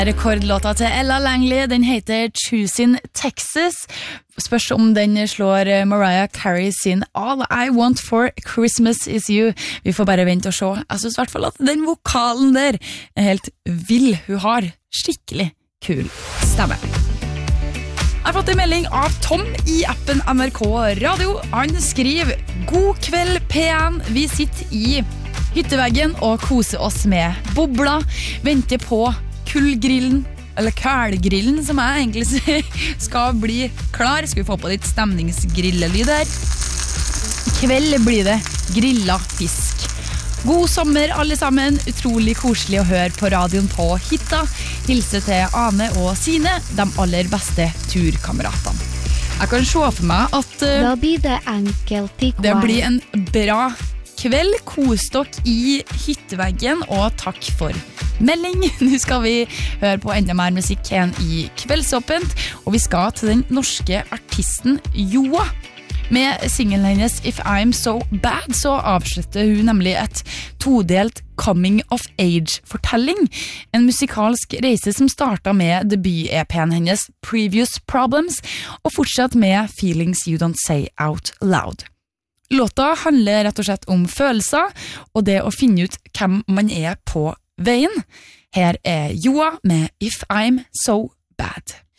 Rekordlåta til Ella Langley, den heter Choosing Texas. Spørs om den slår Mariah Carey sin All I Want for Christmas Is You. Vi får bare vente og se. Jeg synes I hvert fall at den vokalen der helt vill. Hun har skikkelig kul stemme. Jeg har fått en melding av Tom I appen NRK Radio. Han skriver: God kveld P1, vi sitter I hytteveggen og koser oss med bobler, venter på kullgrillen, eller kælgrillen som jeg egentlig skal bli klar. Skal vi få på litt stemningsgrillelyd her? I kveld blir det grillet fisk. God sommer alle sammen, utrolig koselig å høre på radioen på hytta. Hilse til Ane og Sine, de aller beste turkameratene. Jeg kan se for meg at da blir det enkelt I kveld. Det blir en bra kveld. Kos dere I hytteveggen, og takk for melding. Nå skal vi høre på enda mer musikk enn I Kveldsåpent, og vi skal til den norske artisten Joa. Med singelen hennes If I'm So Bad så avslutter hun nemlig et todelt coming of age-fortelling. En musikalsk reise som startet med debut-EPen hennes Previous Problems, og fortsatt med Feelings You Don't Say Out Loud. Låta handler rett og slett om følelser, og det å finne ut hvem man på veien. Her Joa med If I'm So Bad.